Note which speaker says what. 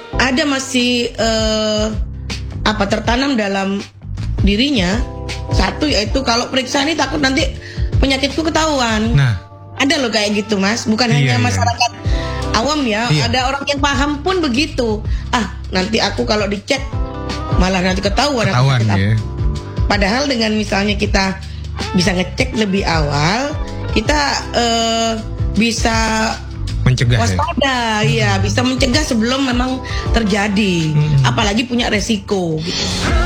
Speaker 1: ada masih tertanam dalam dirinya. Satu yaitu kalau periksa ini takut nanti penyakitku ketahuan.
Speaker 2: Nah,
Speaker 1: ada loh kayak gitu Mas, bukan hanya masyarakat awam ya, ada orang yang paham pun begitu. Nanti aku kalau dicek malah nanti ketahuan ya. Padahal dengan misalnya kita bisa ngecek lebih awal, kita bisa
Speaker 2: mencegah
Speaker 1: waspada, bisa mencegah sebelum memang terjadi. Apalagi punya resiko gitu.